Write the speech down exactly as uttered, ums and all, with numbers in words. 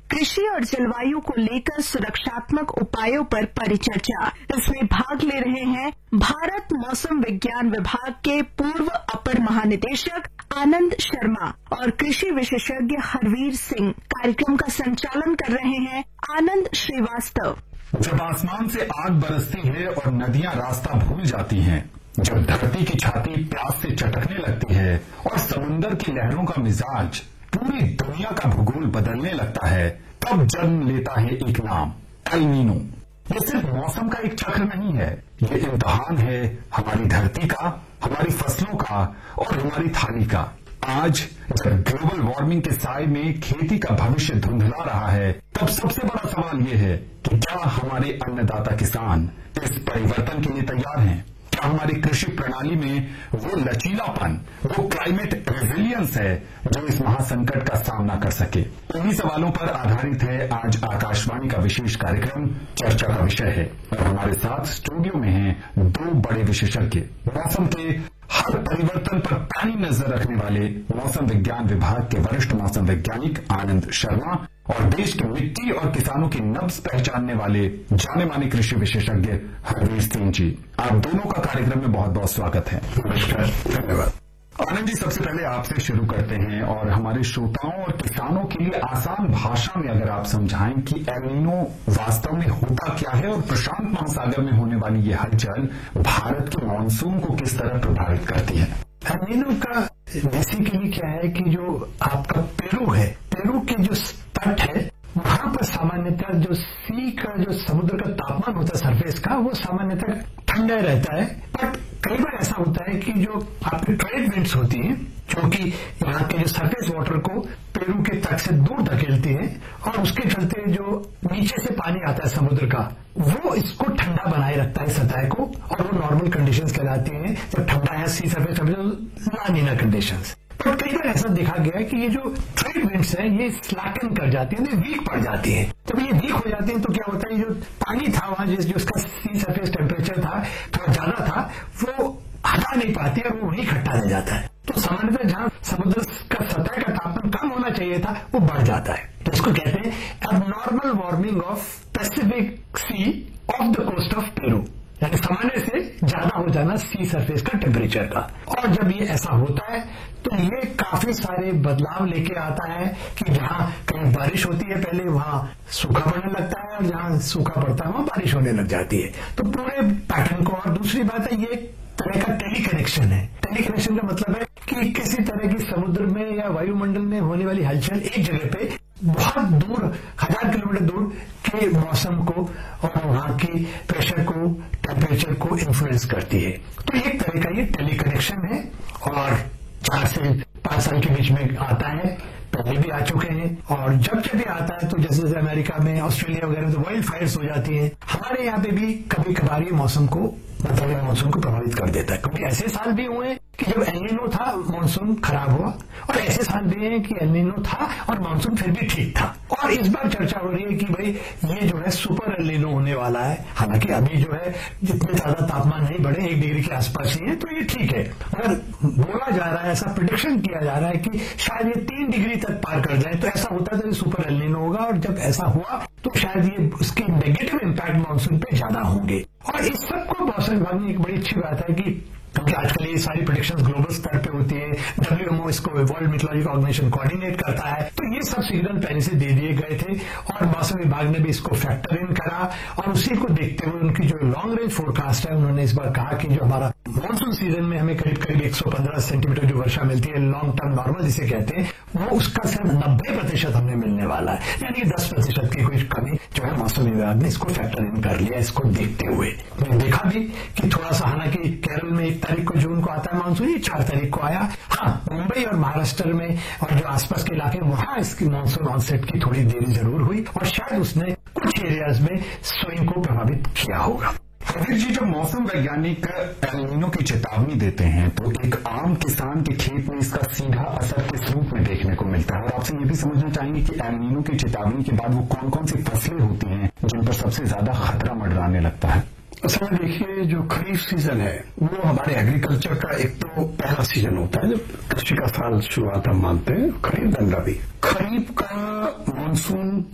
कृषि और जलवायु को लेकर सुरक्षात्मक उपायों पर परिचर्चा। इसमें भाग ले रहे हैं भारत मौसम विज्ञान विभाग के पूर्व अपर महानिदेशक आनंद शर्मा और कृषि विशेषज्ञ हरवीर सिंह। कार्यक्रम का संचालन कर रहे हैं आनंद श्रीवास्तव। जब आसमान से आग बरसती है और नदियां रास्ता भूल जाती हैं, जब धरती की छाती प्यास से चटकने लगती है और समुंदर की लहरों का मिजाज पूरी दुनिया का भूगोल बदलने लगता है, तब जन्म लेता है एक नाम, एल नीनो। ये सिर्फ मौसम का एक चक्र नहीं है, ये इम्तिहान है हमारी धरती का, हमारी फसलों का और हमारी थाली का। आज जब ग्लोबल वार्मिंग के साए में खेती का भविष्य धुंधला रहा है, तब सबसे बड़ा सवाल ये है कि क्या हमारे अन्नदाता किसान इस परिवर्तन के लिए तैयार हैं? क्या हमारी कृषि प्रणाली में वो लचीलापन, वो क्लाइमेट रेजिलियंस है जो इस महासंकट का सामना कर सके? इन्हीं सवालों पर आधारित है आज आकाशवाणी का विशेष कार्यक्रम चर्चा का विषय है। और हमारे साथ स्टूडियो में हैं दो बड़े विशेषज्ञ, मौसम के हर परिवर्तन पर पैनी नजर रखने वाले मौसम विज्ञान विभाग के वरिष्ठ मौसम वैज्ञानिक आनंद शर्मा और देश की मिट्टी और किसानों की नब्ज पहचानने वाले जाने माने कृषि विशेषज्ञ हरवीर सिंह जी। आप दोनों का कार्यक्रम में बहुत बहुत स्वागत है। नमस्कार, धन्यवाद। आनंद जी, सबसे पहले आपसे शुरू करते हैं और हमारे श्रोताओं और किसानों के लिए आसान भाषा में अगर आप समझाएं कि एल नीनो वास्तव में होता क्या है और प्रशांत महासागर में होने वाली ये हलचल भारत के मानसून को किस तरह प्रभावित करती है। एल नीनो का बेसिकली क्या है कि जो आपका पेरू है, पेरू के जो तट है वहां पर सामान्यतः जो सी का जो समुद्र का तापमान होता है सरफेस का, वो सामान्यतः ठंडा रहता है। बट कई बार ऐसा होता है कि जो आपकी ट्रेड विंड्स होती हैं, जो कि यहाँ के जो सरफेस वाटर को पेरू के तट से दूर धकेलती है और उसके चलते जो नीचे से पानी आता है समुद्र का, वो इसको ठंडा बनाए रखता है सतह को, और वो नॉर्मल कंडीशंस कहलाती हैं। जब ठंडा है सी सरफेस ला नीना कंडीशंस। पर कई बार ऐसा देखा गया है कि ये जो ट्रेड विंड्स हैं ये स्लैकन कर जाती है, वीक पड़ जाती है। जब ये वीक हो जाती है तो क्या होता है, जो पानी था वहां जिस जो उसका सी सरफेस टेम्परेचर था थोड़ा ज्यादा था, वो हटा नहीं पाती और वो वहीं इकट्ठा रह जाता है। तो सामान्यतः जहां समुद्र का सतह का तापमान कम होना चाहिए था वो बढ़ जाता है। तो इसको कहते हैं abnormal warming of Pacific C of the coast of Peru, यानी सामान्य से ज्यादा हो जाना सी सरफेस का टेम्परेचर का। और जब ये ऐसा होता है तो ये काफी सारे बदलाव लेके आता है कि जहां कहीं बारिश होती है पहले वहां सूखा पड़ने लगता है, और जहां सूखा पड़ता है वहां बारिश होने लग जाती है। तो पूरे पैटर्न को, और दूसरी बात है ये तरह का टेली कनेक्शन है। टेली कनेक्शन का मतलब है कि किसी तरह की समुद्र में या वायुमंडल में होने वाली हलचल एक जगह पे बहुत दूर, हजार किलोमीटर दूर के मौसम को और वहां की प्रेशर को, टेम्परेचर को इन्फ्लुएंस करती है। तो एक तरह का ये टेली कनेक्शन है और चार से पांच साल के बीच में आता है, पहले भी आ चुके हैं। और जब जब भी आता है तो जैसे जैसे अमेरिका में, ऑस्ट्रेलिया वगैरह में तो वाइल्ड फायर्स हो जाती हैं, हमारे यहाँ पे भी कभी कभार ये मौसम को, मतलब मानसून को प्रभावित कर देता है। क्योंकि ऐसे साल भी हुए कि जब एल नीनो था मानसून खराब हुआ, और ऐसे साल भी हैं कि एल नीनो था और मानसून फिर भी ठीक था। और इस बार चर्चा हो रही है कि भाई ये जो है सुपर एल नीनो होने वाला है। हालांकि अभी जो है जितने ज्यादा तापमान नहीं बढ़े, एक डिग्री के आसपास ही है, तो ये ठीक है। मगर बोला जा रहा है, ऐसा प्रिडिक्शन किया जा रहा है कि शायद ये तीन डिग्री तक पार कर जाए, तो ऐसा होता है तो ये सुपर एल नीनो होगा। और जब ऐसा हुआ तो शायद ये उसके नेगेटिव इम्पैक्ट मानसून पे ज्यादा होंगे। और इस सबको मौसम विभाग ने एक बड़ी अच्छी बात है कि क्योंकि आजकल ये सारी प्रेडिक्शंस ग्लोबल स्तर पे होती है, डब्ल्यूएमओ इसको वर्ल्ड मेट्रोलॉजिकल ऑर्गेनाइजेशन कोऑर्डिनेट करता है, तो ये सब सिग्नल पहले से दे दिए गए थे और मौसम विभाग ने भी इसको फैक्टर इन करा। और उसी को देखते हुए उनकी जो लॉन्ग रेंज फोरकास्ट है, उन्होंने इस बार कहा कि जो हमारा मानसून सीजन में हमें करीब करीब एक सौ पंद्रह सेंटीमीटर जो वर्षा मिलती है, लॉन्ग टर्म नॉर्मल जिसे कहते हैं, वो उसका सिर्फ नब्बे प्रतिशत हमें मिलने वाला है, यानी दस प्रतिशत की कोई कमी जो है मौसम विभाग ने इसको फैक्टर इन कर लिया। इसको देखते हुए मैंने देखा भी कि थोड़ा सा, हालांकि केरल में एक तारीख को जून को आता है मानसून, ये चार तारीख को आया। हाँ, मुंबई और महाराष्ट्र में और जो आसपास के इलाके, वहां इसकी मानसून ऑनसेट की थोड़ी देरी जरूर हुई और शायद उसने कुछ एरियाज में स्विंग को प्रभावित किया होगा। हरवीर जी, जब मौसम वैज्ञानिक एल नीनो की चेतावनी देते हैं तो एक आम किसान के खेत में इसका सीधा असर किस रूप में देखने को मिलता है? और आपसे ये भी समझना चाहेंगे कि एल नीनो की चेतावनी के बाद वो कौन कौन सी फसलें होती हैं जिन पर सबसे ज्यादा खतरा मंडराने लगता है? असल में देखिए, जो खरीफ सीजन है वो हमारे एग्रीकल्चर का एक तो पहला सीजन होता है, जब कृषि का साल शुरुआत हम मानते हैं, खरीफ एंड रबी। खरीफ का मानसून